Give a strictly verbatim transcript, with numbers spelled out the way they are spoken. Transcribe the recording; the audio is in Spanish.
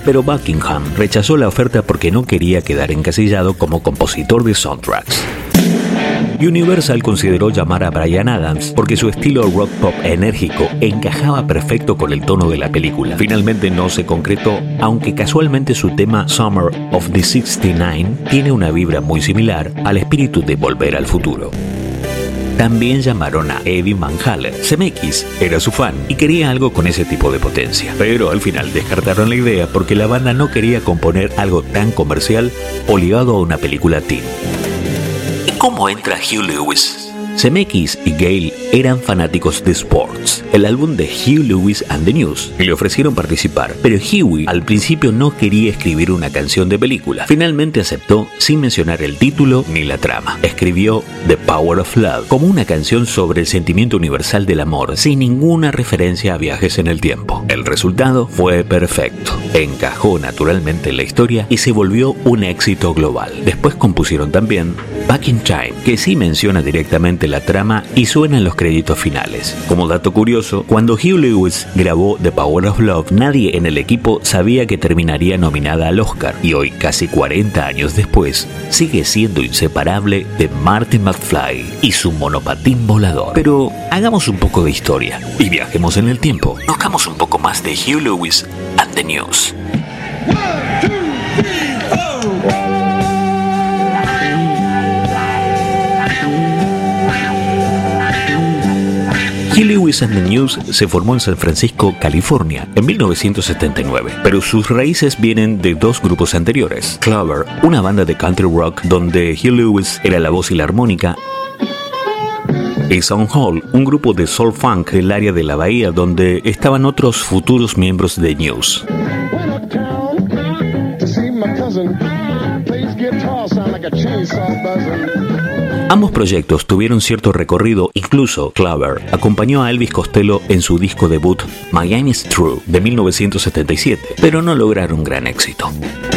pero Buckingham rechazó la oferta porque no quería quedar encasillado como compositor de soundtracks. Universal consideró llamar a Bryan Adams porque su estilo rock pop enérgico encajaba perfecto con el tono de la película. Finalmente no se concretó, aunque casualmente su tema Summer of the sesenta y nueve tiene una vibra muy similar al espíritu de Volver al Futuro. También llamaron a Eddie Van Halen. Zemeckis era su fan y quería algo con ese tipo de potencia, pero al final descartaron la idea porque la banda no quería componer algo tan comercial o ligado a una película teen. ¿Cómo entra Hugh Lewis? Zemeckis y Gale eran fanáticos de Sports, el álbum de Hugh Lewis and the News, y le ofrecieron participar, pero Huey al principio no quería escribir una canción de película. Finalmente aceptó sin mencionar el título ni la trama. Escribió The Power of Love como una canción sobre el sentimiento universal del amor, sin ninguna referencia a viajes en el tiempo. El resultado fue perfecto. Encajó naturalmente en la historia y se volvió un éxito global. Después compusieron también Back in Time, que sí menciona directamente la trama y suena en los créditos finales. Como dato curioso, cuando Hugh Lewis grabó The Power of Love, nadie en el equipo sabía que terminaría nominada al Oscar, y hoy, casi cuarenta años después, sigue siendo inseparable de Marty McFly y su monopatín volador. Pero hagamos un poco de historia y viajemos en el tiempo. Conozcamos un poco más de Hugh Lewis and the News. Hugh Lewis and the News se formó en San Francisco, California, en mil novecientos setenta y nueve, pero sus raíces vienen de dos grupos anteriores. Clover, una banda de country rock donde Hugh Lewis era la voz y la armónica, y Sound Hall, un grupo de soul funk del área de la bahía donde estaban otros futuros miembros de News. Ambos proyectos tuvieron cierto recorrido, incluso Clover acompañó a Elvis Costello en su disco debut Miami's True de mil novecientos setenta y siete, pero no lograron gran éxito.